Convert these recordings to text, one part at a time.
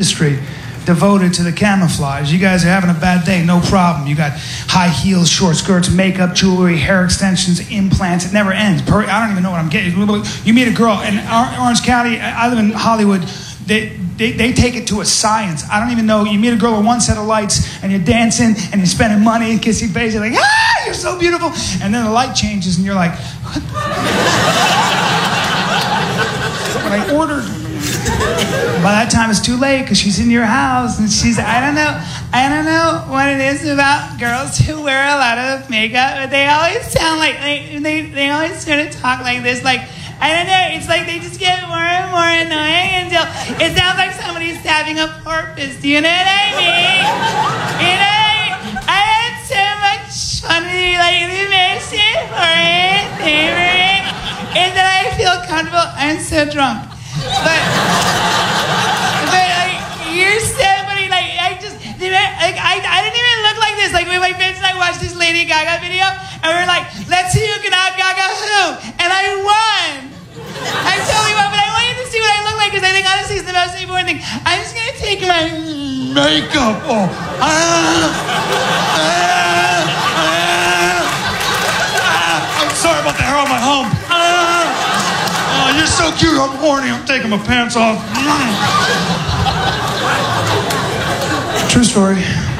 industry devoted to the camouflage. You guys are having a bad day, no problem. You got high heels, short skirts, makeup, jewelry, hair extensions, implants. It never ends. I don't even know what I'm getting. You meet a girl in Orange County, I live in Hollywood, they take it to a science. I don't even know. You meet a girl with one set of lights and you're dancing and you're spending money and kissing face. You're like, you're so beautiful. And then the light changes and you're like, what? What I ordered. By that time it's too late because she's in your house and she's, I don't know what it is about girls who wear a lot of makeup, but they always sound like, they always sort of talk like this, like, I don't know, it's like they just get more and more annoying until it sounds like somebody's stabbing a porpoise. Do you know what I mean? You know, I had so much fun with you, like the most important thing for me is that I feel comfortable. I'm so drunk. But like, you're so funny, like, I didn't even look like this. Like, when my friends and I watched this Lady Gaga video, and we were like, let's see who can out-Gaga who, and I won. I totally won, but I want you to see what I look like, because I think, honestly, it's the most important thing. I'm just going to take my makeup off. I'm sorry about the hair on my hump. Oh, you're so cute. I'm horny. I'm taking my pants off. True story.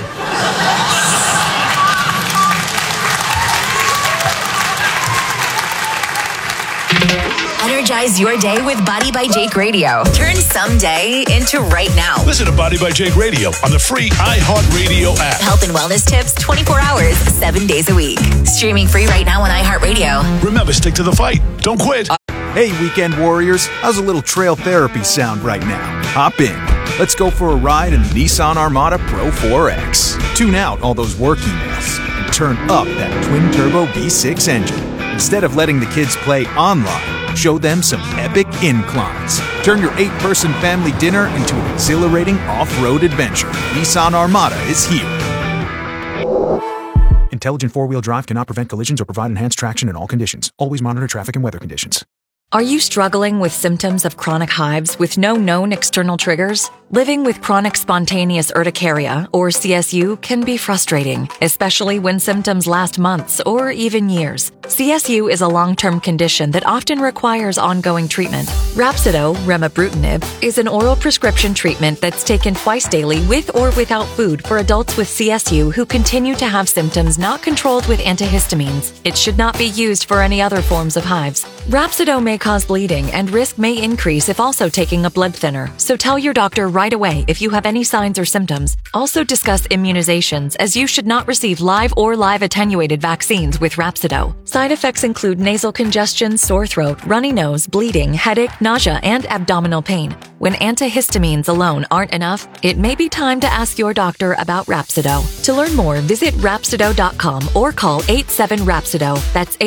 Energize your day with Body by Jake Radio. Turn someday into right now. Listen to Body by Jake Radio on the free iHeartRadio app. Health and wellness tips 24 hours, 7 days a week. Streaming free right now on iHeartRadio. Remember, stick to the fight. Don't quit. Hey, weekend warriors. How's a little trail therapy sound right now? Hop in. Let's go for a ride in the Nissan Armada Pro 4X. Tune out all those work emails and turn up that twin-turbo V6 engine. Instead of letting the kids play online, show them some epic inclines. Turn your 8-person family dinner into an exhilarating off-road adventure. Nissan Armada is here. Intelligent four-wheel drive cannot prevent collisions or provide enhanced traction in all conditions. Always monitor traffic and weather conditions. Are you struggling with symptoms of chronic hives with no known external triggers? Living with chronic spontaneous urticaria, or CSU, can be frustrating, especially when symptoms last months or even years. CSU is a long-term condition that often requires ongoing treatment. Rhapsido, remibrutinib, is an oral prescription treatment that's taken twice daily with or without food for adults with CSU who continue to have symptoms not controlled with antihistamines. It should not be used for any other forms of hives. Rhapsido may cause bleeding and risk may increase if also taking a blood thinner, so tell your doctor right away if you have any signs or symptoms. Also discuss immunizations, as you should not receive live or live attenuated vaccines with Rhapsido. Side effects include nasal congestion, sore throat, runny nose, bleeding, headache, nausea, and abdominal pain. When antihistamines alone aren't enough, it may be time to ask your doctor about Rhapsido. To learn more, visit Rhapsido.com or call 87-RHAPSIDO. That's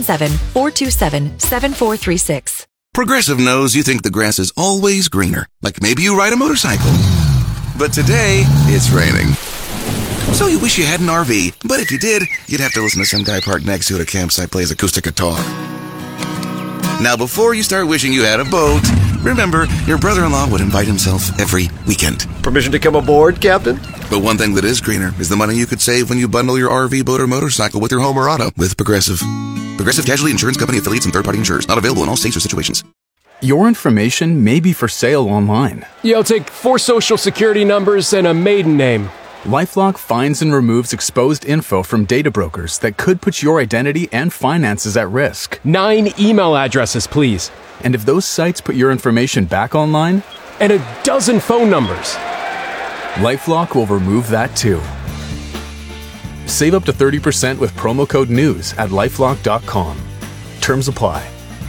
877-427-7436. Progressive knows you think the grass is always greener, like maybe you ride a motorcycle. But today, it's raining. So you wish you had an RV, but if you did, you'd have to listen to some guy parked next to it at a campsite plays acoustic guitar. Now, before you start wishing you had a boat, remember, your brother-in-law would invite himself every weekend. Permission to come aboard, Captain? But one thing that is greener is the money you could save when you bundle your RV, boat, or motorcycle with your home or auto with Progressive. Progressive Casualty Insurance Company affiliates and third-party insurers. Not available in all states or situations. Your information may be for sale online. Yeah, I'll take 4 social security numbers and a maiden name. LifeLock finds and removes exposed info from data brokers that could put your identity and finances at risk. 9 email addresses, please. And if those sites put your information back online? And a dozen phone numbers. LifeLock will remove that too. Save up to 30% with promo code NEWS at LifeLock.com. Terms apply.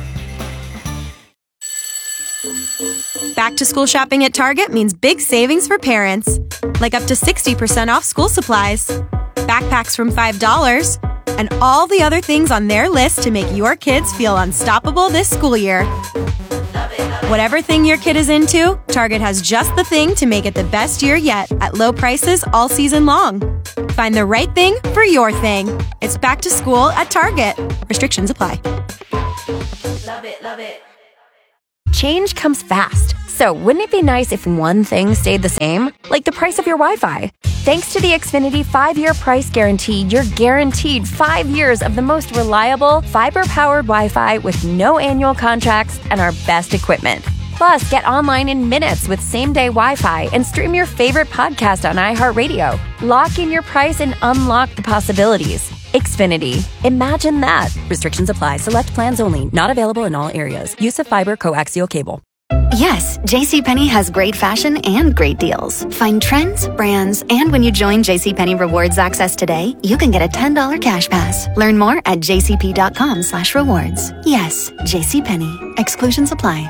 Back to school shopping at Target means big savings for parents. Like up to 60% off school supplies, backpacks from $5, and all the other things on their list to make your kids feel unstoppable this school year. Whatever thing your kid is into, Target has just the thing to make it the best year yet at low prices all season long. Find the right thing for your thing. It's back to school at Target. Restrictions apply. Love it, love it. Change comes fast, So, wouldn't it be nice if one thing stayed the same? Like the price of your Wi-Fi. Thanks to the Xfinity 5-year price guarantee, you're guaranteed 5 years of the most reliable, fiber-powered Wi-Fi with no annual contracts and our best equipment. Plus, get online in minutes with same-day Wi-Fi and stream your favorite podcast on iHeartRadio. Lock in your price and unlock the possibilities. Xfinity. Imagine that. Restrictions apply. Select plans only. Not available in all areas. Use of fiber coaxial cable. Yes, JCPenney has great fashion and great deals. Find trends, brands, and when you join JCPenney Rewards Access today, you can get a $10 cash pass. Learn more at jcp.com/rewards. Yes, JCPenney. Exclusions apply.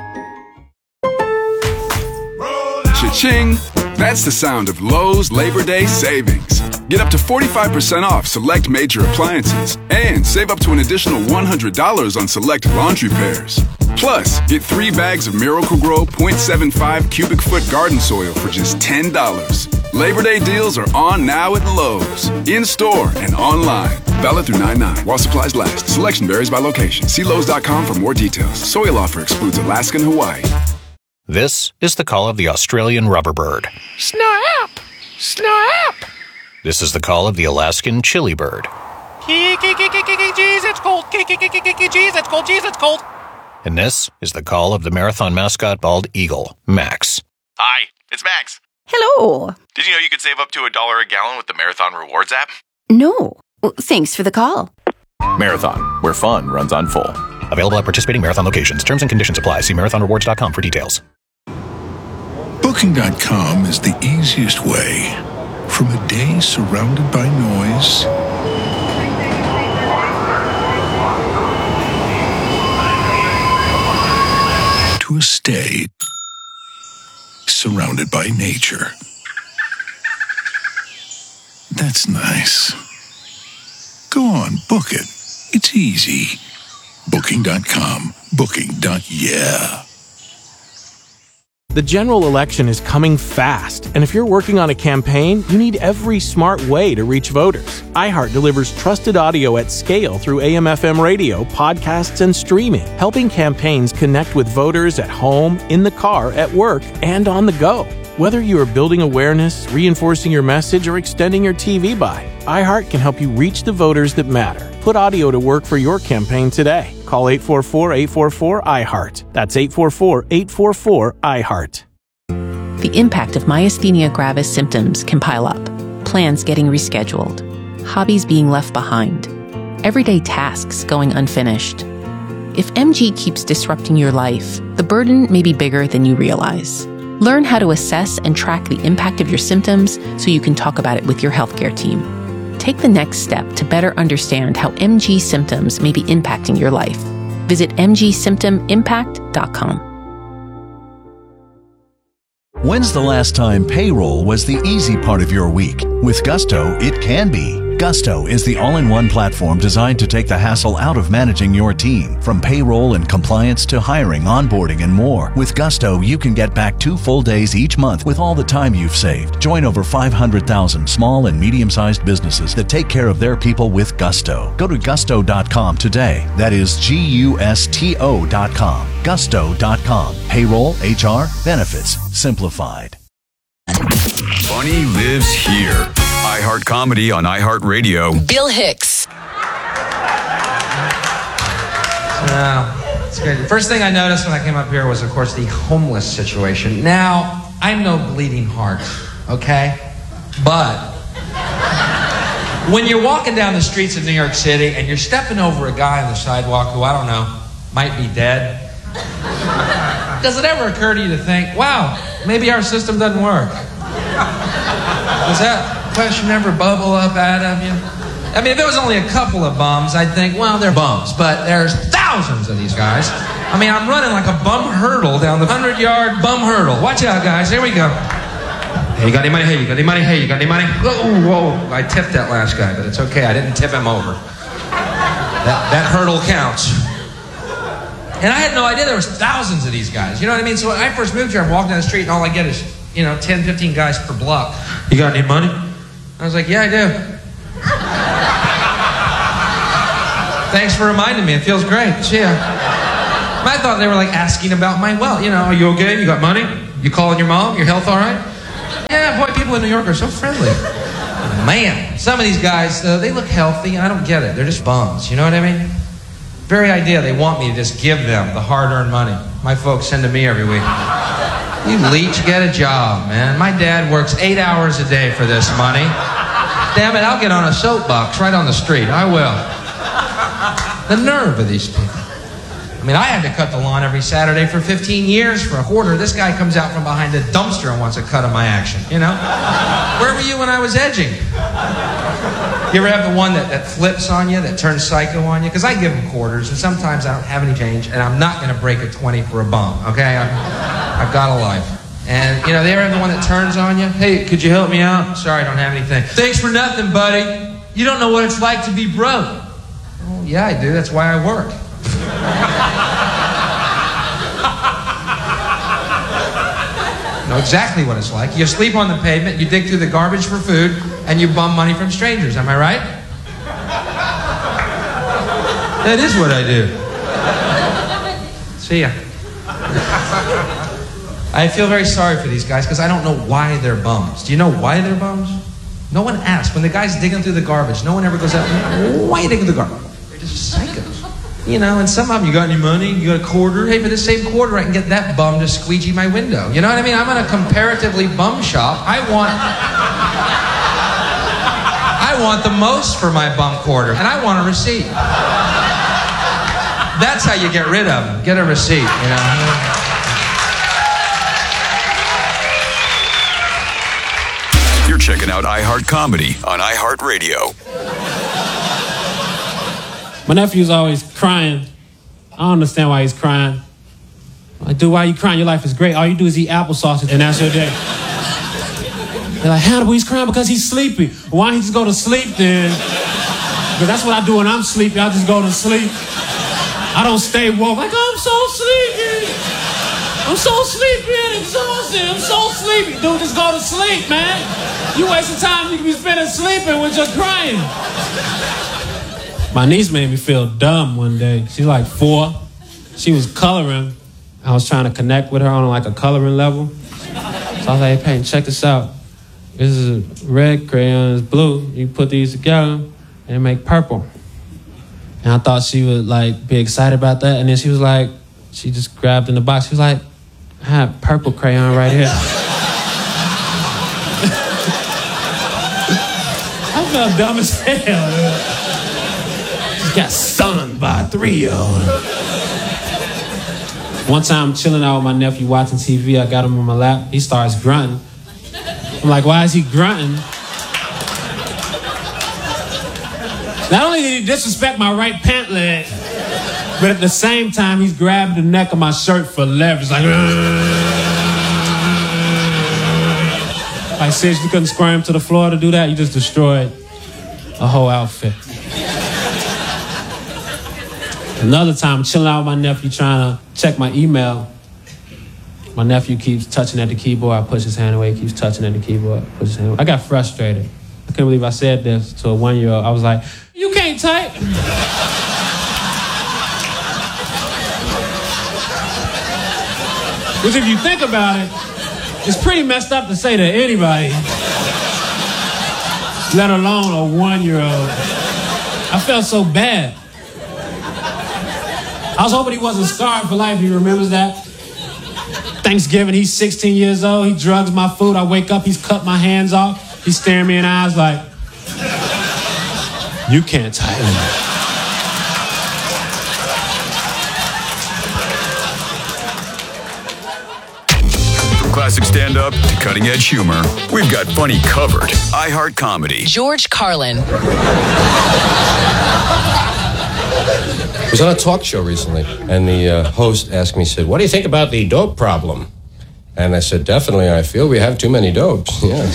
Cha-ching! That's the sound of Lowe's Labor Day savings. Get up to 45% off select major appliances and save up to an additional $100 on select laundry pairs. Plus, get 3 bags of Miracle-Gro 0.75 cubic foot garden soil for just $10. Labor Day deals are on now at Lowe's, in-store and online. Valid through 9/9 while supplies last. Selection varies by location. See Lowes.com for more details. Soil offer excludes Alaska and Hawaii. This is the call of the Australian rubber bird. Snap! Snap! This is the call of the Alaskan chili bird. Jeez, it's cold. Jeez, it's cold. Jeez, it's cold. And this is the call of the marathon mascot bald eagle, Max. Hi, it's Max. Hello. Did you know you could save up to $1 a gallon with the Marathon Rewards app? No. Well, thanks for the call. Marathon, where fun runs on full. Available at participating Marathon locations. Terms and conditions apply. See marathonrewards.com for details. Booking.com is the easiest way. From a day surrounded by noise to a stay surrounded by nature. That's nice. Go on, book it. It's easy. Booking.com. Booking.yeah. The general election is coming fast, and if you're working on a campaign, you need every smart way to reach voters. iHeart delivers trusted audio at scale through AM/FM radio, podcasts, and streaming, helping campaigns connect with voters at home, in the car, at work, and on the go. Whether you are building awareness, reinforcing your message, or extending your TV buy, iHeart can help you reach the voters that matter. Put audio to work for your campaign today. Call 844-844-iHeart. That's 844-844-iHeart. The impact of myasthenia gravis symptoms can pile up. Plans getting rescheduled. Hobbies being left behind. Everyday tasks going unfinished. If MG keeps disrupting your life, the burden may be bigger than you realize. Learn how to assess and track the impact of your symptoms so you can talk about it with your healthcare team. Take the next step to better understand how MG symptoms may be impacting your life. Visit mgsymptomimpact.com. When's the last time payroll was the easy part of your week? With Gusto, it can be. Gusto is the all-in-one platform designed to take the hassle out of managing your team. From payroll and compliance to hiring, onboarding, and more. With Gusto, you can get back 2 full days each month with all the time you've saved. Join over 500,000 small and medium-sized businesses that take care of their people with Gusto. Go to gusto.com today. That is GUSTO.com. Gusto.com. Payroll, HR, benefits, simplified. Funny lives here. iHeart Comedy on iHeartRadio. Bill Hicks. It's great. The first thing I noticed when I came up here was, of course, the homeless situation. Now, I'm no bleeding heart, okay? But when you're walking down the streets of New York City and you're stepping over a guy on the sidewalk who, I don't know, might be dead, does it ever occur to you to think, wow, maybe our system doesn't work? Does that question ever bubble up out of you? I mean, if there was only a couple of bums, I'd think, well, they're bums. But there's thousands of these guys. I mean, I'm running like a bum hurdle down the 100-yard bum hurdle. Watch out, guys. Here we go. Hey, you got any money? Hey, you got any money? Hey, you got any money? Whoa. I tipped that last guy, but it's okay. I didn't tip him over. That hurdle counts. And I had no idea there was thousands of these guys. You know what I mean? So when I first moved here, I'm walking down the street and all I get is, 10, 15 guys per block. You got any money? I was like, yeah, I do. Thanks for reminding me. It feels great. See ya. I thought they were like asking about my wealth. Are you okay? You got money? You calling your mom? Your health all right? Yeah, boy, people in New York are so friendly. Man, some of these guys, they look healthy. I don't get it. They're just bums. You know what I mean? Very idea they want me to just give them the hard-earned money my folks send to me every week. You leech, get a job, man. My dad works 8 hours a day for this money. Damn it, I'll get on a soapbox right on the street. I will. The nerve of these people. I mean, I had to cut the lawn every Saturday for 15 years for a hoarder. This guy comes out from behind a dumpster and wants a cut of my action, you know? Where were you when I was edging? You ever have the one that flips on you, that turns psycho on you? Because I give them quarters, and sometimes I don't have any change, and I'm not going to break a 20 for a bum, okay? I've got a life. And, you know, they ever have the one that turns on you? Hey, could you help me out? Sorry, I don't have anything. Thanks for nothing, buddy. You don't know what it's like to be broke. Well, yeah, I do. That's why I work. Know exactly what it's like. You sleep on the pavement, you dig through the garbage for food, and you bum money from strangers. Am I right? That is what I do. See ya. I feel very sorry for these guys because I don't know why they're bums. Do you know why they're bums? No one asks. When the guy's digging through the garbage, no one ever goes out, why are you digging through the garbage? They're just psychos. You know, and some of them, you got any money? You got a quarter? Hey, for the same quarter, I can get that bum to squeegee my window. You know what I mean? I'm in a comparatively bum shop. I want the most for my bum quarter, and I want a receipt. That's how you get rid of them. Get a receipt, you know? You're checking out iHeart Comedy on iHeartRadio. My nephew's always crying. I don't understand why he's crying. Like, dude, why are you crying? Your life is great. All you do is eat applesauce, and that's your day. They're like, Hannibal, he's crying because he's sleepy. Why don't he just go to sleep then? Because that's what I do when I'm sleepy. I just go to sleep. I don't stay woke. Like, I'm so sleepy. I'm so sleepy and exhausted. I'm so sleepy. Dude, just go to sleep, man. You wasting time you can be spending sleeping when you're crying. My niece made me feel dumb one day. She's like 4. She was coloring. I was trying to connect with her on like a coloring level. So I was like, hey, Peyton, check this out. This is a red crayon, it's blue. You put these together and they make purple. And I thought she would like be excited about that. And then she was like, she just grabbed in the box. She was like, I have purple crayon right here. I felt dumb as hell. Got stung by a 3-year-old. One time, I'm chilling out with my nephew watching TV. I got him on my lap. He starts grunting. I'm like, why is he grunting? Not only did he disrespect my right pant leg, but at the same time, he's grabbed the neck of my shirt for leverage. Like, seriously, you couldn't squirm to the floor to do that? You just destroyed a whole outfit. Another time, I'm chilling out with my nephew trying to check my email. My nephew keeps touching at the keyboard. I push his hand away. He keeps touching at the keyboard. Push his hand away. I got frustrated. I couldn't believe I said this to a 1-year-old. I was like, you can't type. Which, if you think about it, it's pretty messed up to say to anybody, let alone a 1-year-old. I felt so bad. I was hoping he wasn't scarred for life. He remembers that. Thanksgiving, he's 16 years old. He drugs my food. I wake up, he's cut my hands off. He's staring me in the eyes like, you can't type. From classic stand-up to cutting-edge humor, we've got funny covered. iHeart Comedy. George Carlin. I was on a talk show recently, and the host asked me, said, what do you think about the dope problem? And I said, definitely, I feel we have too many dopes. Yes.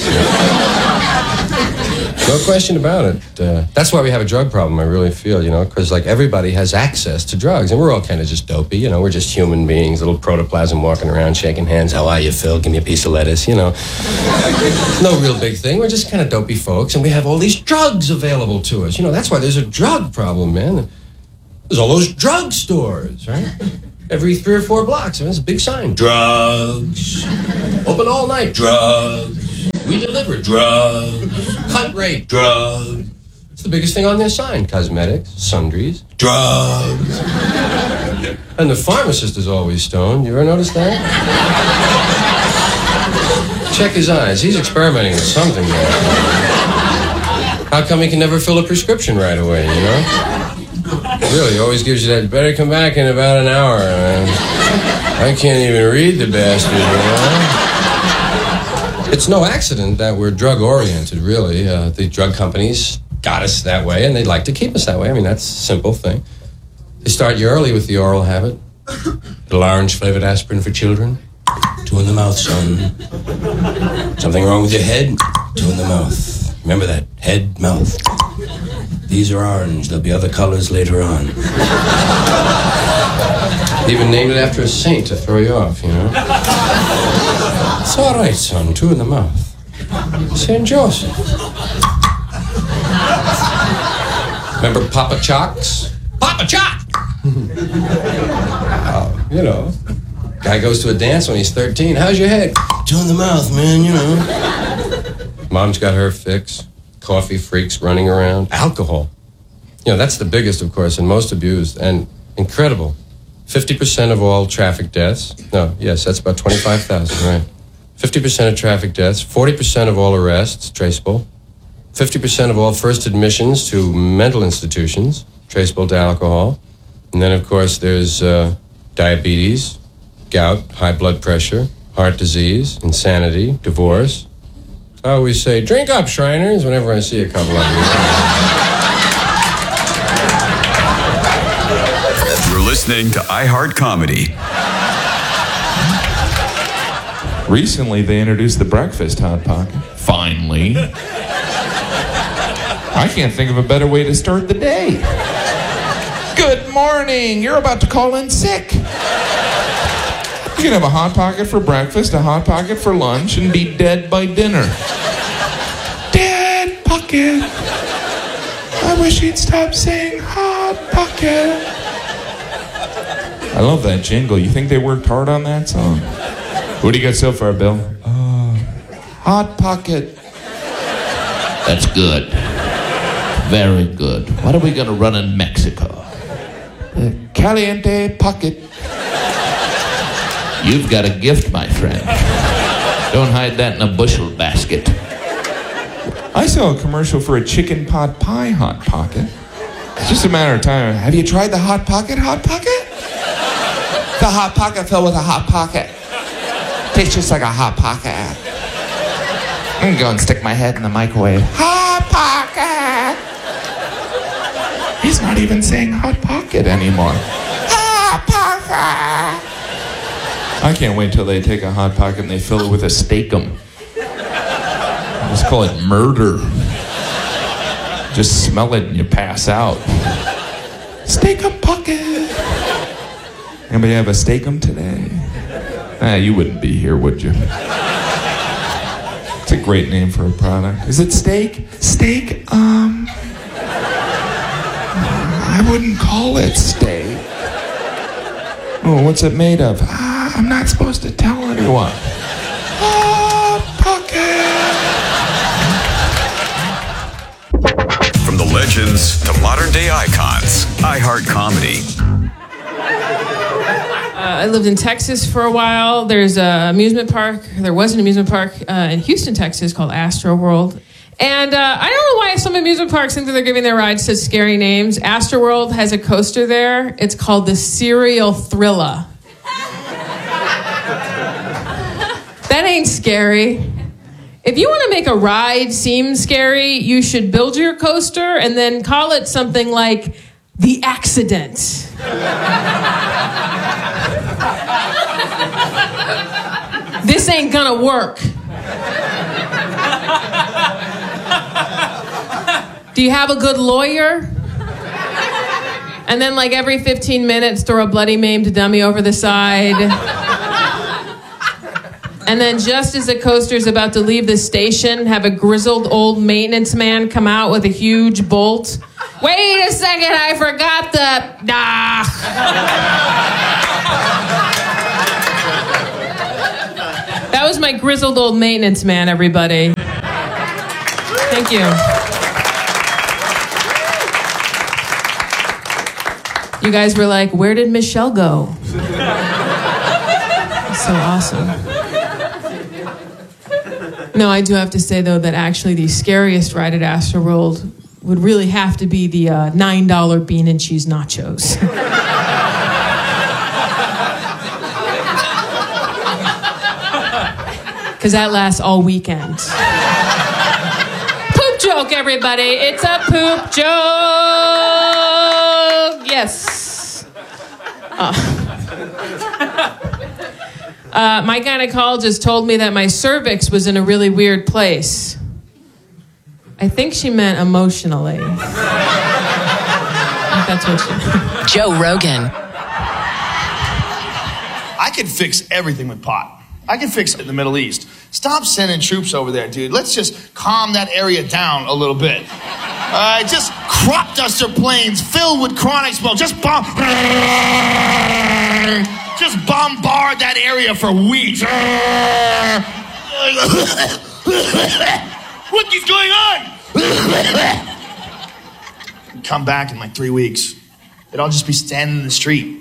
No question about it. That's why we have a drug problem, I really feel, because like everybody has access to drugs, and we're all kind of just dopey, we're just human beings, little protoplasm walking around, shaking hands. How are you, Phil? Give me a piece of lettuce, No real big thing. We're just kind of dopey folks, and we have all these drugs available to us. That's why there's a drug problem, man. There's all those drug stores, right? Every 3 or 4 blocks, there's a big sign. Drugs. Open all night. Drugs. We deliver. Drugs. Cut rate. Drugs. It's the biggest thing on their sign. Cosmetics, sundries, drugs. And the pharmacist is always stoned. You ever notice that? Check his eyes. He's experimenting with something there. How come he can never fill a prescription right away, you know? Really, he always gives you that, better come back in about an hour, man. I can't even read the bastard, you know? It's no accident that we're drug-oriented, really. The drug companies got us that way, and they'd like to keep us that way. I mean, that's a simple thing. They start you early with the oral habit. The orange-flavored aspirin for children. 2 in the mouth, son. Something wrong with your head? 2 in the mouth. Remember that. Head, mouth. These are orange. There'll be other colors later on. Even named it after a saint to throw you off, you know? It's all right, son. 2 in the mouth. St. Joseph. Remember Papa Chocks? Papa Choc! You know. Guy goes to a dance when he's 13. How's your head? 2 in the mouth, man, you know. Mom's got her fix. Coffee freaks running around. Alcohol. You know, that's the biggest, of course, and most abused. And incredible. 50% of all traffic deaths. No, yes, that's about 25,000, right. 50% of traffic deaths. 40% of all arrests, traceable. 50% of all first admissions to mental institutions, traceable to alcohol. And then, of course, there's diabetes, gout, high blood pressure, heart disease, insanity, divorce. I always say, drink up, Shriners, whenever I see a couple of you. You're listening to iHeart Comedy. Recently, they introduced the breakfast Hot Pocket. Finally. I can't think of a better way to start the day. Good morning. You're about to call in sick. You can have a Hot Pocket for breakfast, a Hot Pocket for lunch, and be dead by dinner. Dead Pocket. I wish he'd stop saying Hot Pocket. I love that jingle. You think they worked hard on that song? What do you got so far, Bill? Hot Pocket. That's good. Very good. What are we going to run in Mexico? Caliente Pocket. You've got a gift, my friend. Don't hide that in a bushel basket. I saw a commercial for a chicken pot pie Hot Pocket. It's just a matter of time. Have you tried the Hot Pocket Hot Pocket? The Hot Pocket filled with a Hot Pocket. Tastes just like a Hot Pocket. I'm gonna go and stick my head in the microwave. Hot Pocket! He's not even saying Hot Pocket anymore. Hot Pocket! I can't wait till they take a Hot Pocket and they fill it with a steak-um. Let's call it murder. Just smell it and you pass out. Steak-um Pocket! Anybody have a steak-um today? You wouldn't be here, would you? It's a great name for a product. Is it steak? Steak, I wouldn't call it steak. Oh, what's it made of? I'm not supposed to tell anyone. Hot Pocket. From the legends to modern day icons, iHeart Comedy. I lived in Texas for a while. There's an amusement park. There was an amusement park in Houston, Texas called Astro World. And I don't know why some amusement parks think that they're giving their rides to scary names. Astro World has a coaster there. It's called the Serial Thriller. That ain't scary. If you want to make a ride seem scary, you should build your coaster and then call it something like The Accident. This ain't gonna work. Do you have a good lawyer? And then like every 15 minutes, throw a bloody maimed dummy over the side. And then just as the coaster's about to leave the station, have a grizzled old maintenance man come out with a huge bolt. Wait a second, I forgot the... That was my grizzled old maintenance man, everybody. Thank you. You guys were like, where did Michelle go? So awesome. No, I do have to say, though, that actually the scariest ride at Astroworld would really have to be the $9 bean and cheese nachos. Because that lasts all weekend. Poop joke, everybody. It's a poop joke. Yes. My gynecologist told me that my cervix was in a really weird place. I think she meant emotionally. I think that's what she meant. Joe Rogan. I could fix everything with pot. I can fix it in the Middle East. Stop sending troops over there, dude. Let's just calm that area down a little bit. Just crop duster planes filled with chronic smoke. Just bombard that area for weeks. What is going on? Come back in like 3 weeks. They'd all just be standing in the street.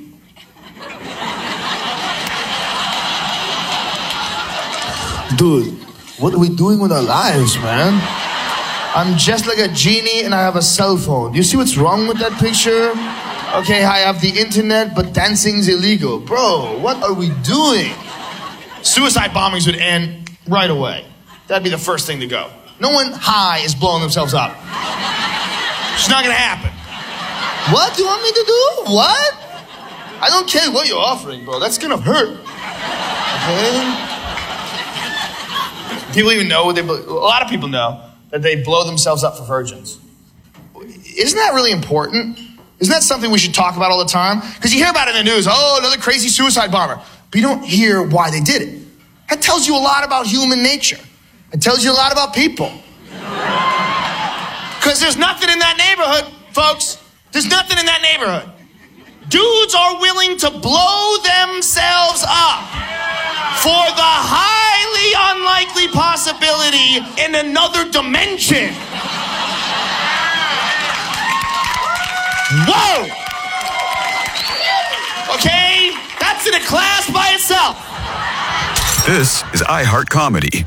Dude, what are we doing with our lives, man? I'm just like a genie and I have a cell phone. Do you see what's wrong with that picture? Okay, I have the internet, but dancing's illegal. Bro, what are we doing? Suicide bombings would end right away. That'd be the first thing to go. No one high is blowing themselves up. It's not gonna happen. What do you want me to do? What? I don't care what you're offering, bro. That's gonna hurt. Okay? People even know, a lot of people know that they blow themselves up for virgins. Isn't that really important? Isn't that something we should talk about all the time? Because you hear about it in the news, oh, another crazy suicide bomber. But you don't hear why they did it. That tells you a lot about human nature. It tells you a lot about people. Because there's nothing in that neighborhood, folks. There's nothing in that neighborhood. Dudes are willing to blow themselves up for the highly unlikely possibility in another dimension. Whoa! Okay? That's in a class by itself. This is iHeart Comedy.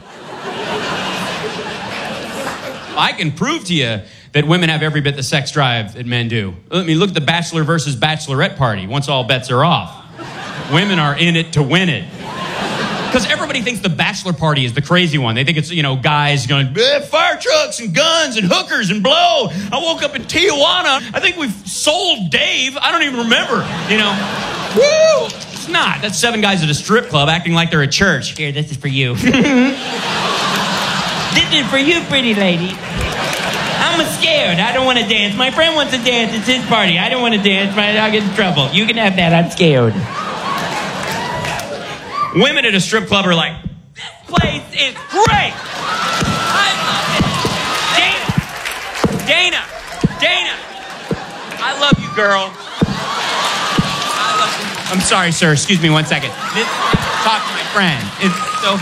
I can prove to you that women have every bit the sex drive that men do. Let me look at the Bachelor versus Bachelorette party once all bets are off. Women are in it to win it. Because everybody thinks the bachelor party is the crazy one. They think it's, guys going, fire trucks and guns and hookers and blow. I woke up in Tijuana. I think we've sold Dave. I don't even remember, Woo! It's not. That's 7 guys at a strip club acting like they're at church. Here, this is for you. This is for you, pretty lady. I'm scared. I don't want to dance. My friend wants to dance. It's his party. I don't want to dance. I'll get in trouble. You can have that. I'm scared. Women at a strip club are like, this place is great. I love it. Dana. I love you, girl. I love you. I'm sorry, sir. Excuse me 1 second. Talk to my friend. It's so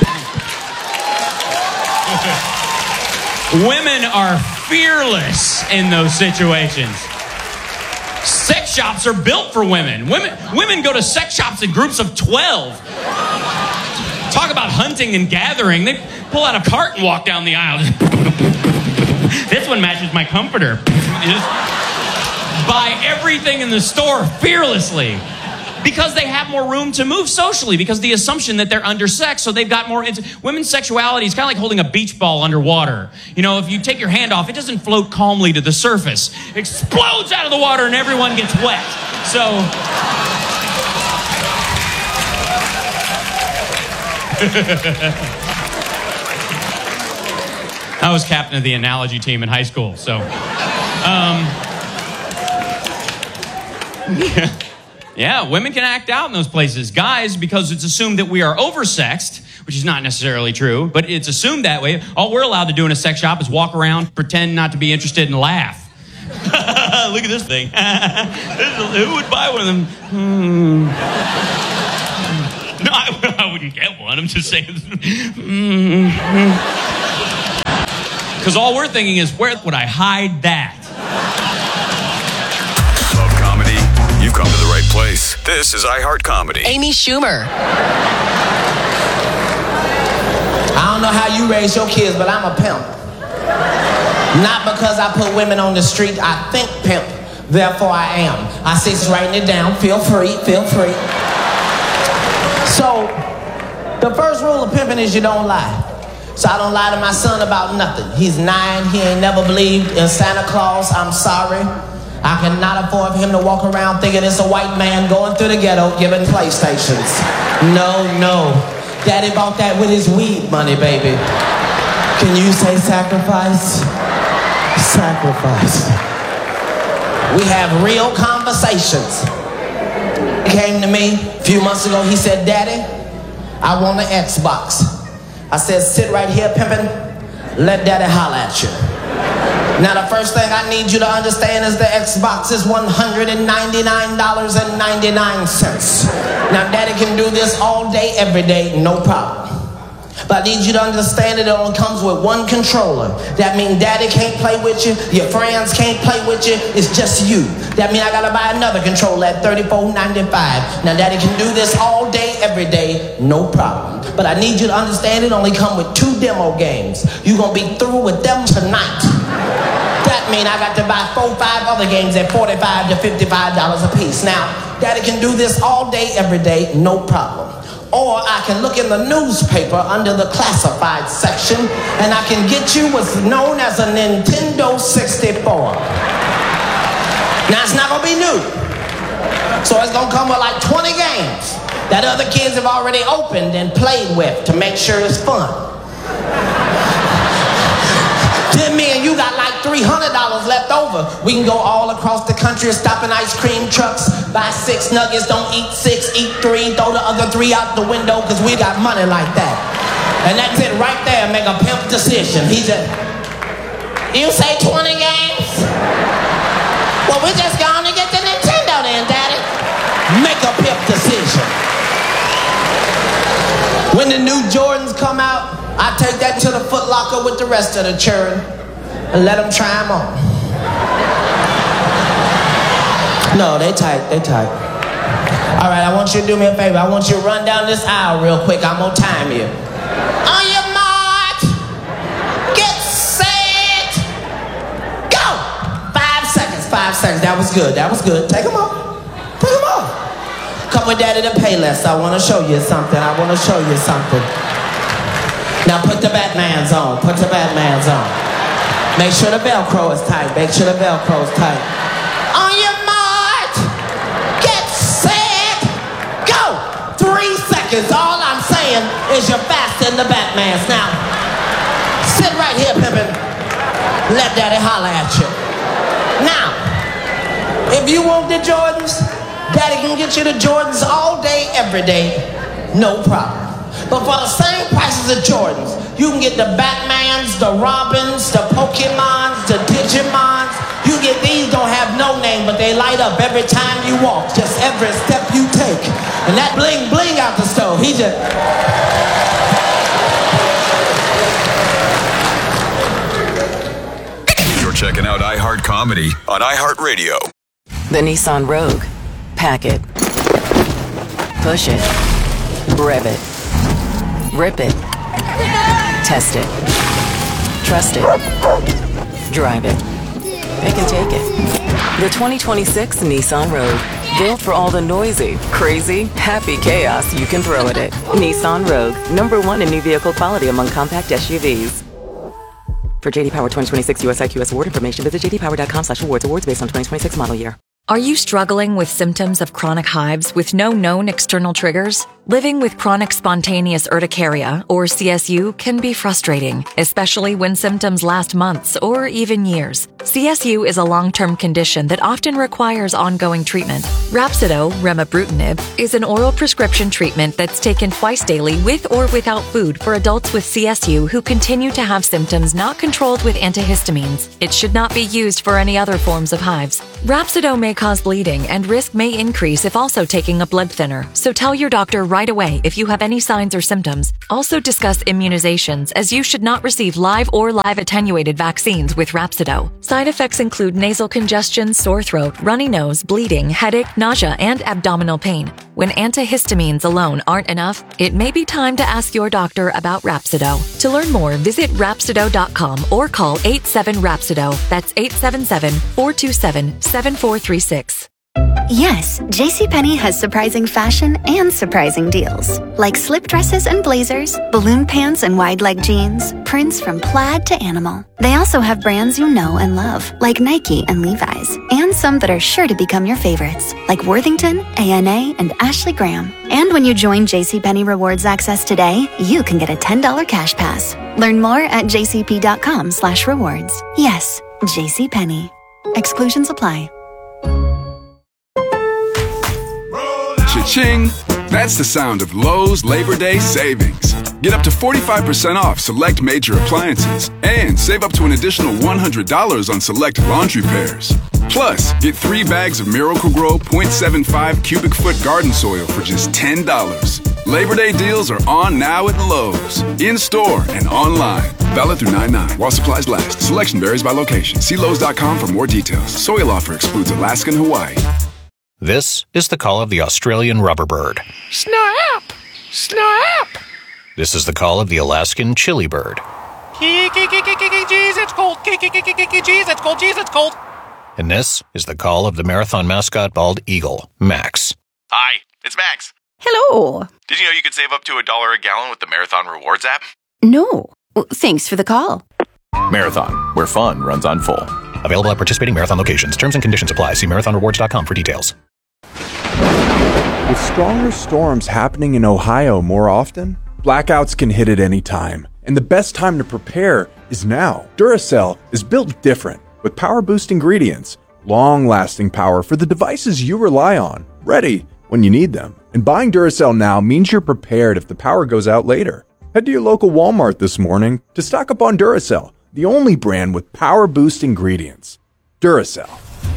Women are fearless in those situations. Sex shops are built for women. Women go to sex shops in groups of 12. Talk about hunting and gathering. They pull out a cart and walk down the aisle. This one matches my comforter. Just buy everything in the store fearlessly. Because they have more room to move socially, because the assumption that they're undersexed, so they've got more... Women's sexuality is kind of like holding a beach ball underwater. If you take your hand off, it doesn't float calmly to the surface. It explodes out of the water and everyone gets wet. So... I was captain of the analogy team in high school, so... Yeah, women can act out in those places. Guys, because it's assumed that we are oversexed, which is not necessarily true, but it's assumed that way. All we're allowed to do in a sex shop is walk around, pretend not to be interested, and laugh. Look at this thing. Who would buy one of them? No, I wouldn't get one. I'm just saying. Because all we're thinking is, where would I hide that? Love comedy? You've come to the right place. This is iHeart Comedy. Amy Schumer. I don't know how you raise your kids, but I'm a pimp. Not because I put women on the street, I think pimp, therefore I am. I see it's writing it down. Feel free, feel free. So, the first rule of pimping is you don't lie. So I don't lie to my son about nothing. He's 9, he ain't never believed in Santa Claus. I'm sorry. I cannot afford for him to walk around thinking it's a white man going through the ghetto giving PlayStations. No. Daddy bought that with his weed money, baby. Can you say sacrifice? Sacrifice. We have real conversations. He came to me a few months ago. He said, Daddy, I want an Xbox. I said, sit right here, pimpin'. Let Daddy holler at you. Now, the first thing I need you to understand is the Xbox is $199.99. Now, Daddy can do this all day, every day, no problem. But I need you to understand it only comes with one controller. That means Daddy can't play with you, your friends can't play with you, it's just you. That means I gotta buy another controller at $34.95. Now Daddy can do this all day, every day, no problem. But I need you to understand it only come with 2 demo games. You're gonna be through with them tonight. That means I got to buy 4 or 5 other games at $45 to $55 a piece. Now, Daddy can do this all day, every day, no problem. Or I can look in the newspaper under the classified section and I can get you what's known as a Nintendo 64. Now it's not gonna be new. So it's gonna come with like 20 games that other kids have already opened and played with to make sure it's fun. Then me and you got like $300 left over. We can go all across the country and stop in ice cream trucks, buy 6 nuggets, don't eat 6, eat 3, throw the other 3 out the window because we got money like that. And that's it right there, make a pimp decision. He said, you say 20 games? Well, we're just going to get the Nintendo then, Daddy. Make a pimp decision. When the new Jordans come out, I take that to the Foot Locker with the rest of the children and let them try them on. No, they tight. All right, I want you to do me a favor. I want you to run down this aisle real quick. I'm gonna time you. On your mark, get set, go. 5 seconds. That was good. Take them off. Come with Daddy to Payless. I want to show you something. Now put the Batmans on. Make sure the Velcro is tight. On your mark, get set, go. 3 seconds. All I'm saying is you're faster than the Batmans. Now, sit right here, pimpin'. Let Daddy holler at you. Now, if you want the Jordans, Daddy can get you the Jordans all day, every day, no problem. But for the same prices of Jordans, you can get the Batmans, the Robins, the Pokemons, the Digimons. You get these, don't have no name, but they light up every time you walk, just every step you take. And that bling bling out the stove, he just... You're checking out iHeart Comedy on iHeartRadio. The Nissan Rogue. Pack it. Push it. Rev it. Rip it. Test it. Trust it. Drive it. Pick and take it. The 2026 Nissan Rogue. Built for all the noisy, crazy, happy chaos you can throw at it. Nissan Rogue. #1 in new vehicle quality among compact SUVs. For JD Power 2026 US IQS award information, visit jdpower.com/awards. Awards based on 2026 model year. Are you struggling with symptoms of chronic hives with no known external triggers? Living with chronic spontaneous urticaria, or CSU, can be frustrating, especially when symptoms last months or even years. CSU is a long-term condition that often requires ongoing treatment. Rhapsido, remibrutinib, is an oral prescription treatment that's taken twice daily with or without food for adults with CSU who continue to have symptoms not controlled with antihistamines. It should not be used for any other forms of hives. Rhapsido may cause bleeding and risk may increase if also taking a blood thinner, so tell your doctor right away if you have any signs or symptoms. Also discuss immunizations, as you should not receive live or live attenuated vaccines with Rhapsido. Side effects include nasal congestion, sore throat, runny nose, bleeding, headache, nausea, and abdominal pain. When antihistamines alone aren't enough, it may be time to ask your doctor about Rhapsido. To learn more, visit Rhapsido.com or call 87-RHAPSIDO. That's 877-427-7436. Yes, JCPenney has surprising fashion and surprising deals. Like slip dresses and blazers, balloon pants and wide leg jeans, prints from plaid to animal. They also have brands you know and love, like Nike and Levi's, and some that are sure to become your favorites, like Worthington, A&A, and Ashley Graham. And when you join JCPenney Rewards Access today, you can get a $10 cash pass. Learn more at jcp.com/rewards. Yes, JCPenney. Exclusions apply. Cha-ching! That's the sound of Lowe's Labor Day savings. Get up to 45% off select major appliances and save up to an additional $100 on select laundry pairs. Plus, get 3 bags of Miracle-Gro 0.75 cubic foot garden soil for just $10. Labor Day deals are on now at Lowe's, in-store and online. Valid through 9/9 while supplies last. Selection varies by location. See Lowe's.com for more details. Soil offer excludes Alaska and Hawaii. This is the call of the Australian rubber bird. Snap! Snap! This is the call of the Alaskan chili bird. Jeez, it's cold. Jeez, it's cold. Jeez, it's cold. And this is the call of the marathon mascot bald eagle, Max. Hi, it's Max. Hello. Did you know you could save up to $1 a gallon with the Marathon Rewards app? No. Well, thanks for the call. Marathon, where fun runs on full. Available at participating Marathon locations. Terms and conditions apply. See marathonrewards.com for details. With stronger storms happening in Ohio more often, blackouts can hit at any time. And the best time to prepare is now. Duracell is built different, with power-boost ingredients, long-lasting power for the devices you rely on, ready when you need them. And buying Duracell now means you're prepared if the power goes out later. Head to your local Walmart this morning to stock up on Duracell, the only brand with power-boost ingredients. Duracell.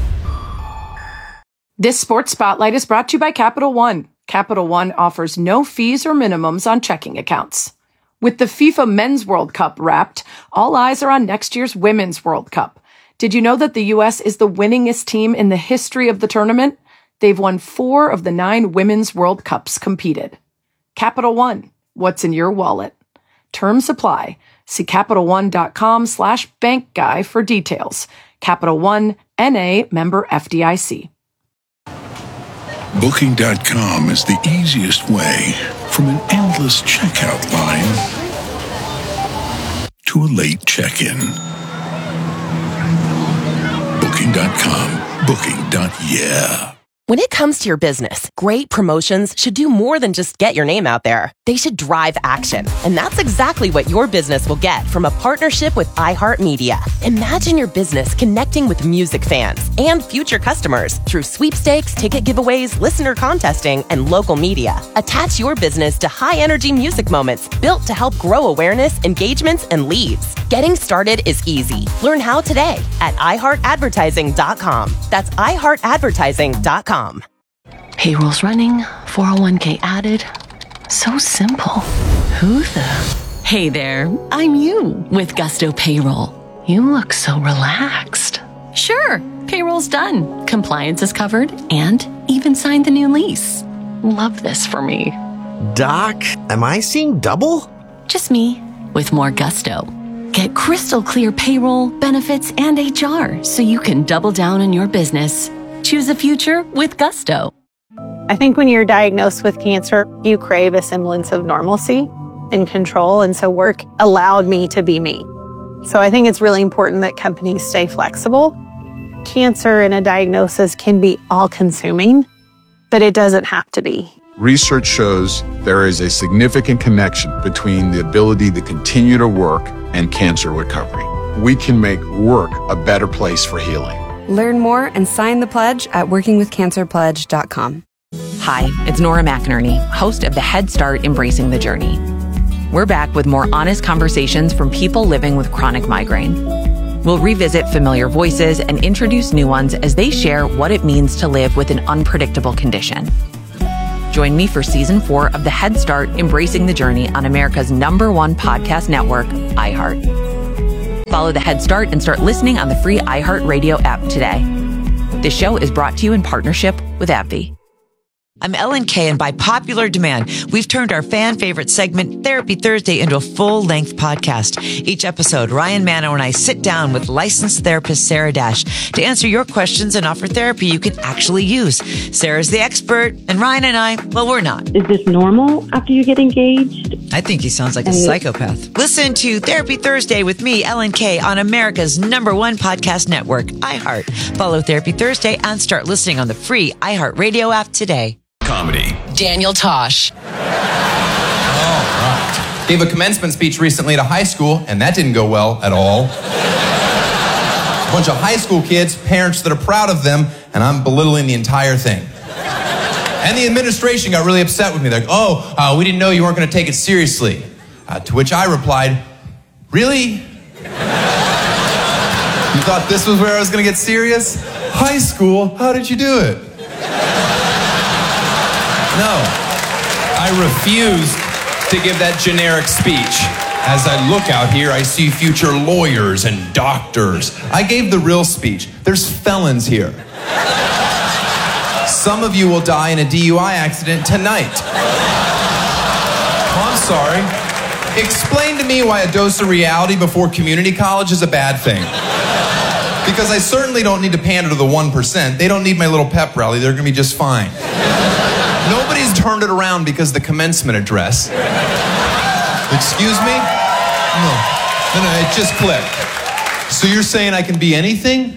This Sports Spotlight is brought to you by Capital One. Capital One offers no fees or minimums on checking accounts. With the FIFA Men's World Cup wrapped, all eyes are on next year's Women's World Cup. Did you know that the U.S. is the winningest team in the history of the tournament? They've won 4 of the 9 Women's World Cups competed. Capital One, what's in your wallet? Terms apply. See CapitalOne.com/bankguy for details. Capital One, N.A., member FDIC. Booking.com is the easiest way from an endless checkout line to a late check-in. Booking.com. Booking.yeah. When it comes to your business, great promotions should do more than just get your name out there. They should drive action. And that's exactly what your business will get from a partnership with iHeartMedia. Imagine your business connecting with music fans and future customers through sweepstakes, ticket giveaways, listener contesting, and local media. Attach your business to high-energy music moments built to help grow awareness, engagements, and leads. Getting started is easy. Learn how today at iHeartAdvertising.com. That's iHeartAdvertising.com. Payroll's running, 401k added. So simple. Who the? Hey there, I'm you with Gusto Payroll. You look so relaxed. Sure, payroll's done. Compliance is covered and even signed the new lease. Love this for me. Doc, am I seeing double? Just me with more gusto. Get crystal clear payroll, benefits, and HR so you can double down on your business. Choose a future with Gusto. I think when you're diagnosed with cancer, you crave a semblance of normalcy and control. And so work allowed me to be me. So I think it's really important that companies stay flexible. Cancer and a diagnosis can be all-consuming, but it doesn't have to be. Research shows there is a significant connection between the ability to continue to work and cancer recovery. We can make work a better place for healing. Learn more and sign the pledge at workingwithcancerpledge.com. Hi, it's Nora McInerney, host of the Head Start Embracing the Journey. We're back with more honest conversations from people living with chronic migraine. We'll revisit familiar voices and introduce new ones as they share what it means to live with an unpredictable condition. Join me for season 4 of the Head Start Embracing the Journey on America's #1 podcast network, iHeart. Follow the Head Start and start listening on the free iHeartRadio app today. This show is brought to you in partnership with AbbVie. I'm Ellen Kay, and by popular demand, we've turned our fan favorite segment, Therapy Thursday, into a full-length podcast. Each episode, Ryan Manno and I sit down with licensed therapist Sarah Dash to answer your questions and offer therapy you can actually use. Sarah's the expert, and Ryan and I, well, we're not. Is this normal after you get engaged? I think he sounds like a psychopath. Listen to Therapy Thursday with me, Ellen Kay, on America's #1 podcast network, iHeart. Follow Therapy Thursday and start listening on the free iHeartRadio app today. Comedy. Daniel Tosh. All right. Gave a commencement speech recently at a high school, and that didn't go well at all. A bunch of high school kids, parents that are proud of them, and I'm belittling the entire thing. And the administration got really upset with me. They're like, we didn't know you weren't going to take it seriously. To which I replied, really? You thought this was where I was going to get serious? High school? How did you do it? No, I refused to give that generic speech. As I look out here, I see future lawyers and doctors. I gave the real speech. There's felons here. Some of you will die in a DUI accident tonight. Oh, I'm sorry. Explain to me why a dose of reality before community college is a bad thing. Because I certainly don't need to pander to the 1%. They don't need my little pep rally. They're going to be just fine. Nobody's turned it around because of the commencement address. Excuse me? No, it just clicked. So you're saying I can be anything?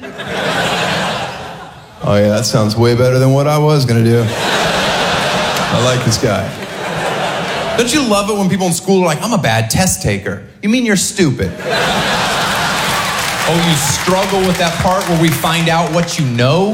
Oh yeah, that sounds way better than what I was gonna do. I like this guy. Don't you love it when people in school are like, I'm a bad test taker? You mean you're stupid? Oh, you struggle with that part where we find out what you know?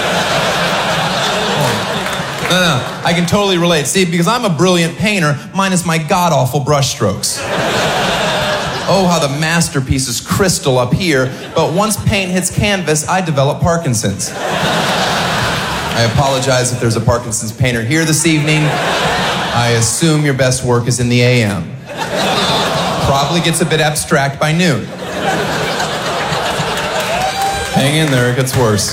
No, I can totally relate. See, because I'm a brilliant painter, minus my god-awful brushstrokes. Oh, how the masterpiece is crystal up here, but once paint hits canvas, I develop Parkinson's. I apologize if there's a Parkinson's painter here this evening. I assume your best work is in the AM. Probably gets a bit abstract by noon. Hang in there, it gets worse.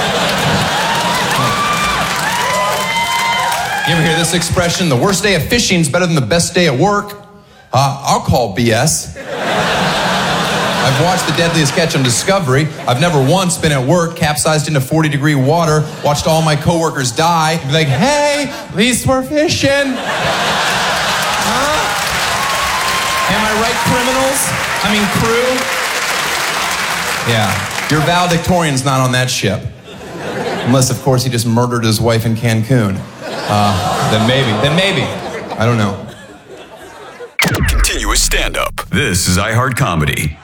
You ever hear this expression? The worst day of fishing is better than the best day at work. I'll call BS. I've watched The Deadliest Catch on Discovery. I've never once been at work, capsized into 40-degree water, watched all my coworkers die, and be like, hey, at least we're fishing. Huh? Am I right, criminals? I mean, crew? Yeah, your valedictorian's not on that ship. Unless, of course, he just murdered his wife in Cancun. Then maybe. I don't know. Continuous stand-up. This is iHeart Comedy.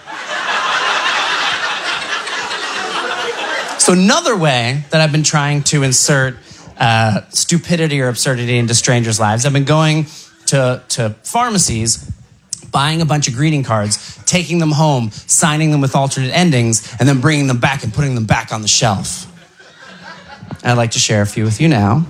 So another way that I've been trying to insert stupidity or absurdity into strangers' lives, I've been going to pharmacies, buying a bunch of greeting cards, taking them home, signing them with alternate endings, and then bringing them back and putting them back on the shelf. I'd like to share a few with you now.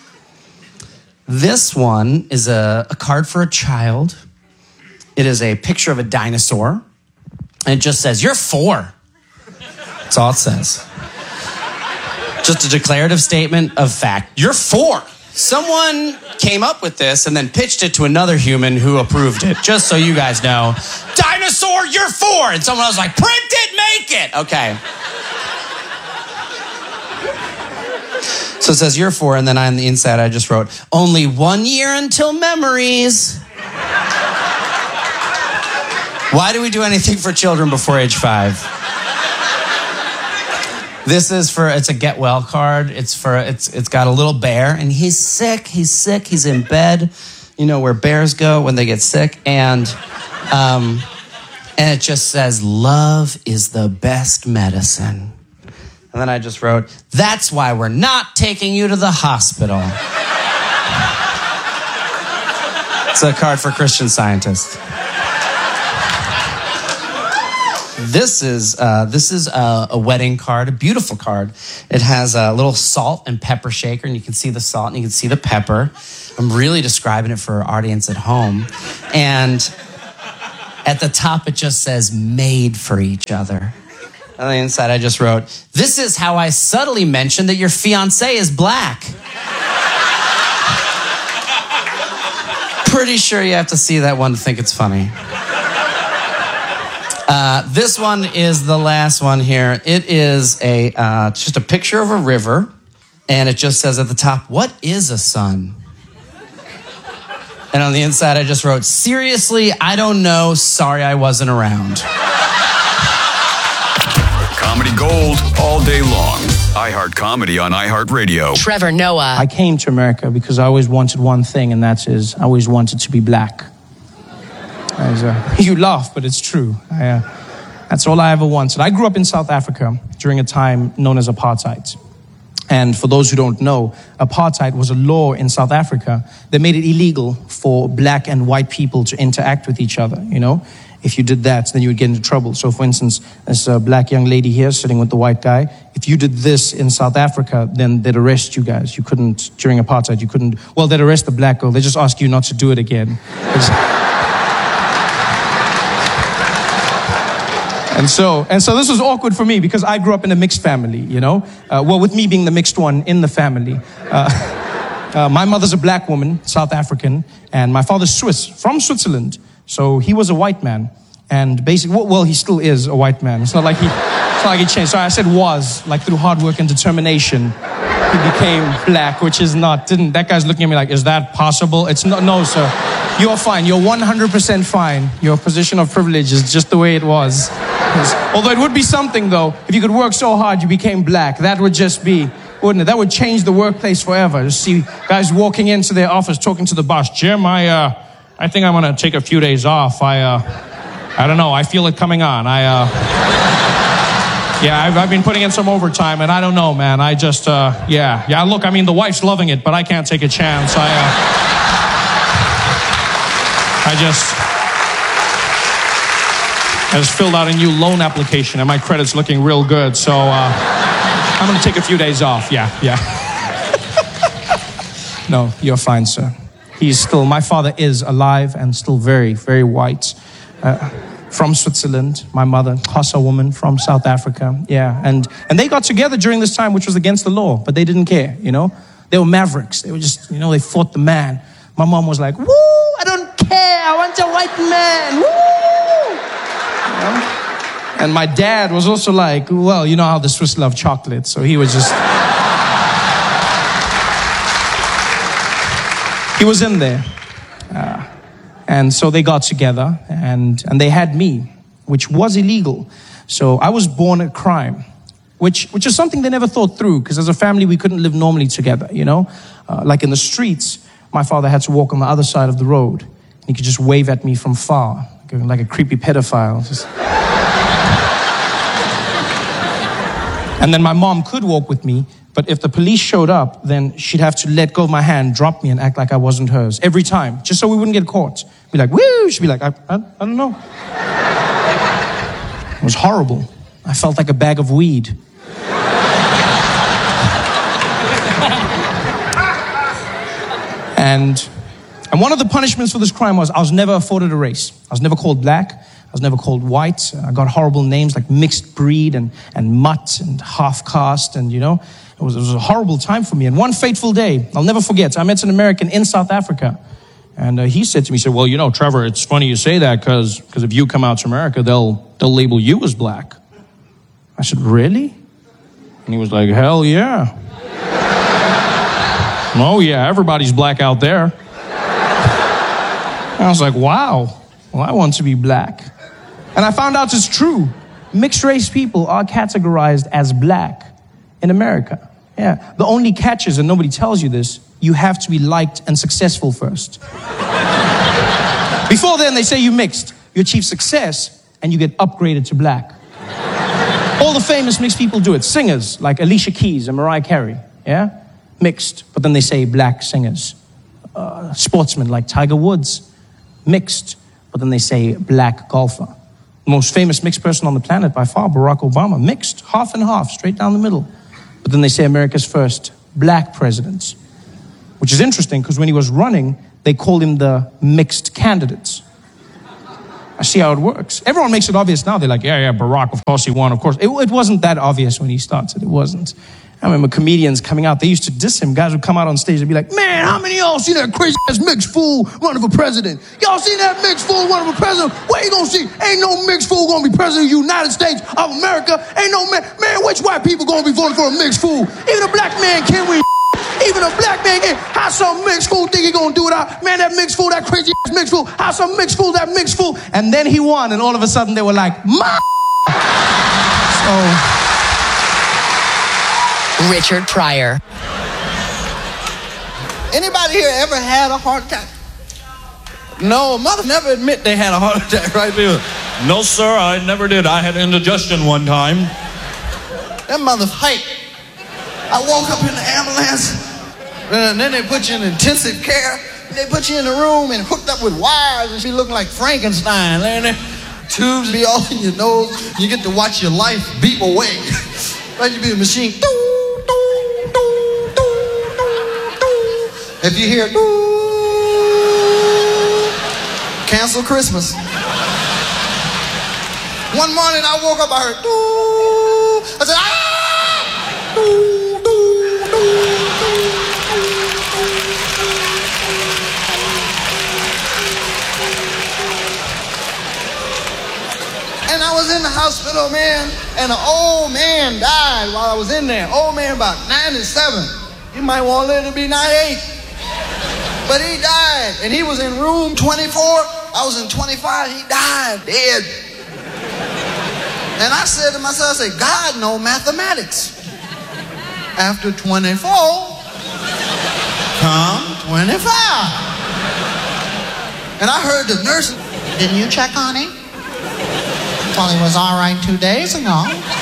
This one is a card for a child. It is a picture of a dinosaur. And it just says, you're 4. That's all it says. Just a declarative statement of fact. You're 4. Someone came up with this and then pitched it to another human who approved it. Just so you guys know. Dinosaur, you're 4. And someone else was like, print it, make it. Okay. So it says, you're 4, and then on the inside I just wrote, only 1 year until memories. Why do we do anything for children before age 5? This is it's a get well card. It's got a little bear, and he's sick, he's in bed. You know where bears go when they get sick, and it just says, love is the best medicine. And then I just wrote, that's why we're not taking you to the hospital. It's a card for Christian Scientist. This is a wedding card, a beautiful card. It has a little salt and pepper shaker, and you can see the salt and you can see the pepper. I'm really describing it for our audience at home. And at the top, it just says, made for each other. On the inside, I just wrote, this is how I subtly mentioned that your fiancé is black. Pretty sure you have to see that one to think it's funny. This one is the last one here. It is just a picture of a river, and it just says at the top, what is a sun? And on the inside, I just wrote, seriously, I don't know. Sorry I wasn't around. Comedy gold all day long. iHeart Comedy on iHeartRadio. Trevor Noah. I came to America because I always wanted one thing, and that is I always wanted to be black. You laugh, but it's true. That's all I ever wanted. I grew up in South Africa during a time known as apartheid. And for those who don't know, apartheid was a law in South Africa that made it illegal for black and white people to interact with each other, you know? If you did that, then you would get into trouble. So for instance, there's a black young lady here sitting with the white guy. If you did this in South Africa, then they'd arrest you guys. You couldn't, during apartheid, you couldn't, well, they'd arrest the black girl. They just ask you not to do it again. And so this was awkward for me because I grew up in a mixed family, you know? Well, with me being the mixed one in the family. My mother's a black woman, South African, and my father's Swiss, from Switzerland. So he was a white man. And basically, well, he still is a white man. It's not like he changed. Sorry, I said was, like through hard work and determination, he became black, which is not, that guy's looking at me like, is that possible? It's not, no, sir. You're fine. You're 100% fine. Your position of privilege is just the way it was. Although it would be something, though, if you could work so hard you became black. That would just be, wouldn't it? That would change the workplace forever. To see guys walking into their office talking to the boss. Jim, I think I'm going to take a few days off. I don't know. I feel it coming on. I've been putting in some overtime, and I don't know, man. I just, look, I mean, the wife's loving it, but I can't take a chance. I just filled out a new loan application, and my credit's looking real good, so I'm going to take a few days off. Yeah. No, you're fine, sir. My father is alive and still very, very white. From Switzerland, my mother, Xhosa woman from South Africa. Yeah, and they got together during this time, which was against the law, but they didn't care, you know? They were mavericks. They were just, you know, they fought the man. My mom was like, woo, I don't care. I want a white man. Woo! You know? And my dad was also like, well, you know how the Swiss love chocolate, so he was just... he was in there. And so they got together, and they had me, which was illegal. So I was born a crime, which is something they never thought through, because as a family, we couldn't live normally together, you know? Like in the streets, my father had to walk on the other side of the road. And he could just wave at me from far, like a creepy pedophile. And then my mom could walk with me, but if the police showed up, then she'd have to let go of my hand, drop me, and act like I wasn't hers. Every time, just so we wouldn't get caught. Be like, woo! She'd be like, I don't know. It was horrible. I felt like a bag of weed. And one of the punishments for this crime was I was never afforded a race. I was never called black. I was never called white. I got horrible names like mixed breed and mutt and half caste, and you know, it was a horrible time for me. And one fateful day, I'll never forget, I met an American in South Africa. And he said to me, well, you know, Trevor, it's funny you say that because if you come out to America, they'll label you as black. I said, really? And he was like, hell yeah. Oh yeah, everybody's black out there. And I was like, wow, well, I want to be black. And I found out it's true. Mixed race people are categorized as black in America. Yeah. The only catch is, and nobody tells you this, you have to be liked and successful first. Before then, they say you mixed. You achieve success, and you get upgraded to black. All the famous mixed people do it. Singers, like Alicia Keys and Mariah Carey. Yeah? Mixed. But then they say black singers. Sportsmen, like Tiger Woods. Mixed. But then they say black golfer. The most famous mixed person on the planet by far, Barack Obama. Mixed, half and half, straight down the middle. But then they say America's first black president. Which is interesting, because when he was running, they called him the mixed candidates. I see how it works. Everyone makes it obvious now. They're like, yeah, Barack, of course he won, of course. It wasn't that obvious when he started. It wasn't. I remember comedians coming out. They used to diss him. Guys would come out on stage and be like, man, how many of y'all see that crazy-ass mixed fool running for president? Y'all see that mixed fool running for president? What you gonna see? Ain't no mixed fool gonna be president of the United States of America. Ain't no man, which white people gonna be voting for a mixed fool? Even a black man can't win. Even a black man can't. How some mixed fool think he gonna do it out? Man, that mixed fool, that crazy-ass mixed fool. How some mixed fool, that mixed fool. And then he won, and all of a sudden they were like, So... Richard Pryor. Anybody here ever had a heart attack? No, mother never admit they had a heart attack, right, people? No, sir, I never did. I had indigestion one time. That mother's hype. I woke up in the ambulance, and then they put you in intensive care. They put you in a room and hooked up with wires, and she looked like Frankenstein. Laying there, tubes be all in your nose. You get to watch your life beep away. Right, you be a machine. If you hear cancel Christmas. One morning I woke up, I heard I said, and I was in the hospital, man, and an old man died while I was in there. Old man about 97. You might want to live to be 98. But he died, and he was in room 24. I was in 25. He died, dead. And I said to myself, I said, God knows mathematics. After 24, come 25. And I heard the nurse, didn't you check on him? Well, he was all right 2 days ago.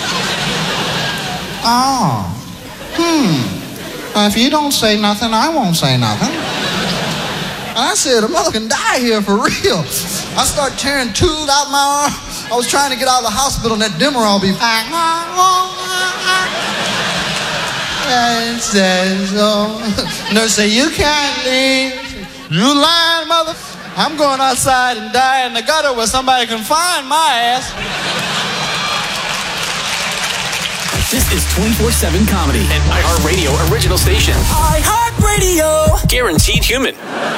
Oh. If you don't say nothing, I won't say nothing. And I said, a mother can die here for real. I started tearing tubes out my arm. I was trying to get out of the hospital, and that Demerol be... Nurse said, you can't leave. You lying, mother. I'm going outside and die in the gutter where somebody can find my ass. This is 24/7 comedy, an iHeartRadio original station. iHeartRadio. Guaranteed human.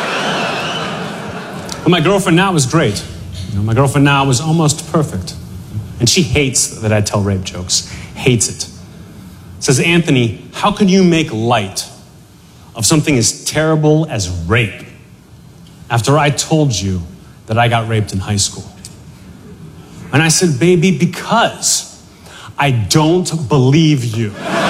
Well, my girlfriend now is great. My girlfriend now is almost perfect. And she hates that I tell rape jokes. Hates it. Says, Anthony, how can you make light of something as terrible as rape after I told you that I got raped in high school? And I said, baby, because I don't believe you.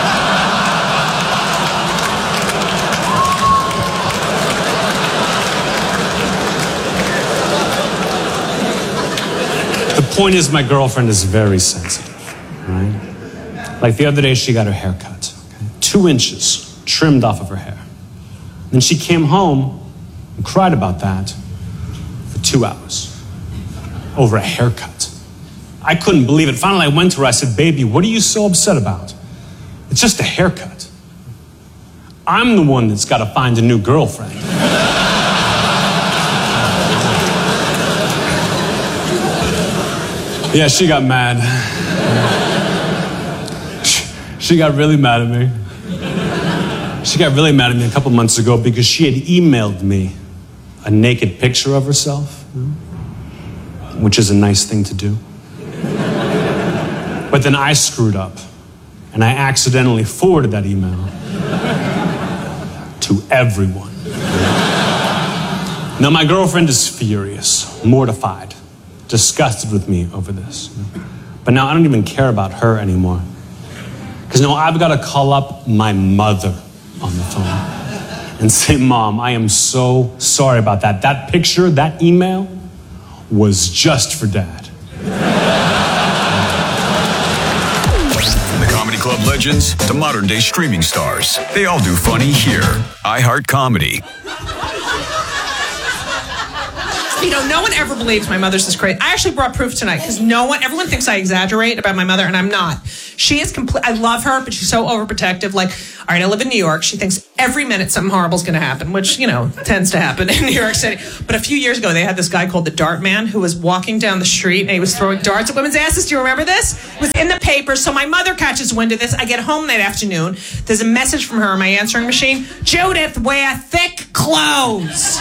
The point is, my girlfriend is very sensitive, right? Like the other day, she got her hair cut. 2 inches trimmed off of her hair. Then she came home and cried about that for 2 hours over a haircut. I couldn't believe it. Finally, I went to her. I said, baby, what are you so upset about? It's just a haircut. I'm the one that's got to find a new girlfriend. Yeah, she got mad. She got really mad at me. She got really mad at me a couple months ago because she had emailed me a naked picture of herself, which is a nice thing to do. But then I screwed up, and I accidentally forwarded that email to everyone. Now, my girlfriend is furious, mortified, disgusted with me over this. But now I don't even care about her anymore. Because now I've got to call up my mother on the phone and say, Mom, I am so sorry about that. That picture, that email was just for Dad. Club legends to modern day streaming stars. They all do funny here. iHeart Comedy. No one ever believes my mother's this crazy. I actually brought proof tonight because everyone thinks I exaggerate about my mother, and I'm not. She is I love her, but she's so overprotective. Like, all right, I live in New York. She thinks every minute something horrible is going to happen, which, tends to happen in New York City. But a few years ago, they had this guy called the Dart Man who was walking down the street, and he was throwing darts at women's asses. Do you remember this? It was in the paper, so my mother catches wind of this. I get home that afternoon. There's a message from her on my answering machine. Judith, wear thick clothes.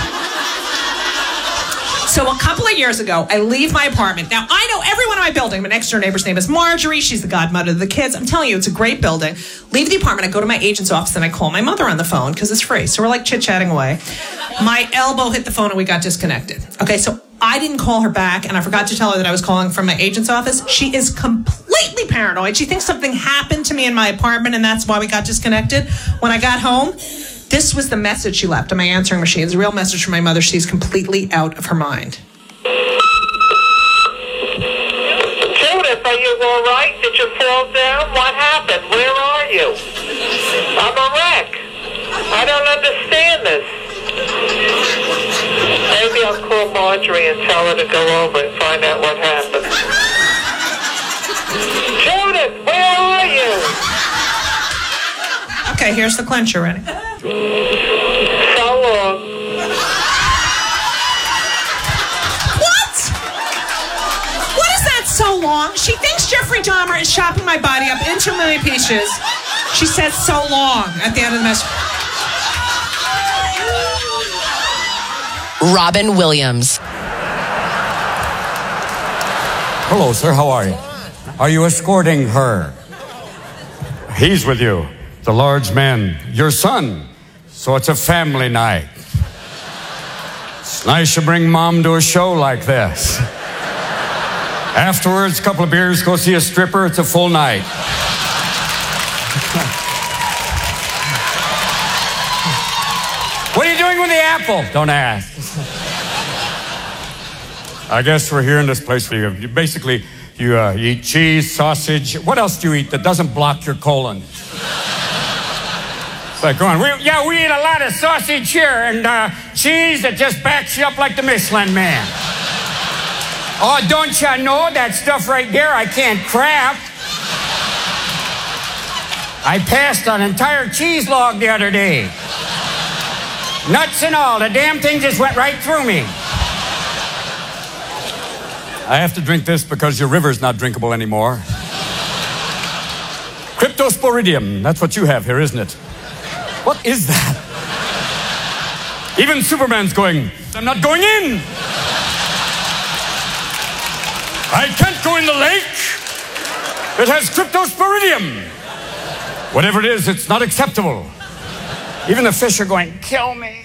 So a couple of years ago, I leave my apartment. Now, I know everyone in my building. My next door neighbor's name is Marjorie. She's the godmother of the kids. I'm telling you, it's a great building. Leave the apartment. I go to my agent's office, and I call my mother on the phone because it's free. So we're like chit-chatting away. My elbow hit the phone, and we got disconnected. Okay, so I didn't call her back, and I forgot to tell her that I was calling from my agent's office. She is completely paranoid. She thinks something happened to me in my apartment, and that's why we got disconnected. When I got home, this was the message she left on my answering machine. It's a real message from my mother. She's completely out of her mind. Judith, are you all right? Did you fall down? What happened? Where are you? I'm a wreck. I don't understand this. Maybe I'll call Marjorie and tell her to go over and find out what happened. Judith, where are you? Okay, here's the clincher. Ready? So long. What? What is that so long? She thinks Jeffrey Dahmer is chopping my body up into a million pieces. She says so long at the end of the message. Robin Williams. Hello, sir. How are you? Are you escorting her? He's with you. The large man. Your son. So it's a family night. It's nice you bring mom to a show like this. Afterwards, a couple of beers, go see a stripper. It's a full night. What are you doing with the apple? Don't ask. I guess we're here in this place where you basically eat cheese, sausage. What else do you eat that doesn't block your colon? It's like going, we eat a lot of sausage here and cheese that just backs you up like the Michelin Man. Oh, don't you know that stuff right there I can't craft? I passed an entire cheese log the other day. Nuts and all, the damn thing just went right through me. I have to drink this because your river's not drinkable anymore. Cryptosporidium, that's what you have here, isn't it? What is that? Even Superman's going, I'm not going in. I can't go in the lake. It has cryptosporidium. Whatever it is, it's not acceptable. Even the fish are going, kill me.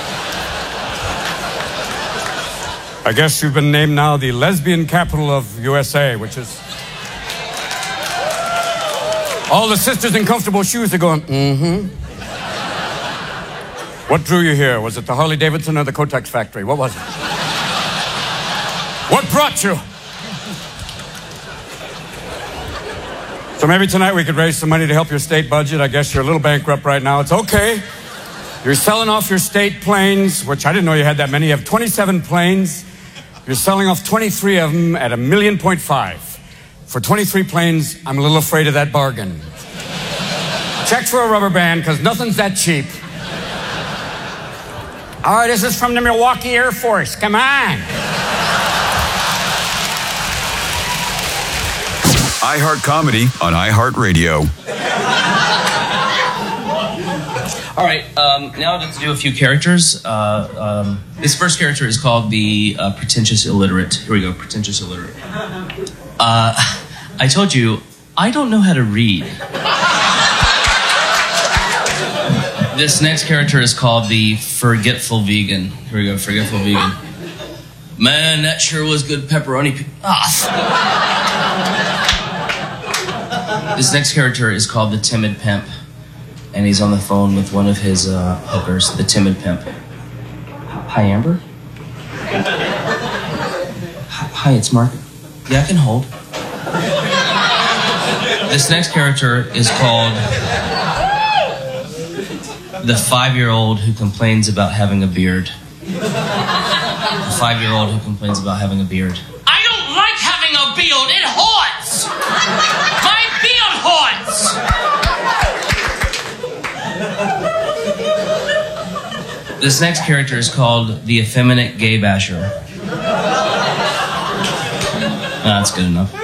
I guess you've been named now the lesbian capital of USA, which is... All the sisters in comfortable shoes are going, mm-hmm. What drew you here? Was it the Harley Davidson or the Kotex factory? What was it? What brought you? So maybe tonight we could raise some money to help your state budget. I guess you're a little bankrupt right now. It's okay. You're selling off your state planes, which I didn't know you had that many. You have 27 planes. You're selling off 23 of them at $1.5 million. For 23 planes, I'm a little afraid of that bargain. Check for a rubber band, because nothing's that cheap. All right, this is from the Milwaukee Air Force. Come on. iHeart Comedy on iHeartRadio. All right, now let's do a few characters. This first character is called the Pretentious Illiterate. Here we go, Pretentious Illiterate. I told you, I don't know how to read. This next character is called the Forgetful Vegan. Here we go, Forgetful Vegan. Man, that sure was good pepperoni. This next character is called the Timid Pimp. And he's on the phone with one of his hookers, the Timid Pimp. Hi, Amber? Hi, it's Mark. Yeah, I can hold. This next character is called the 5-year-old who complains about having a beard. The 5-year-old who complains about having a beard. I don't like having a beard. It hurts. My beard hurts. This next character is called the Effeminate Gay Basher. That's good enough.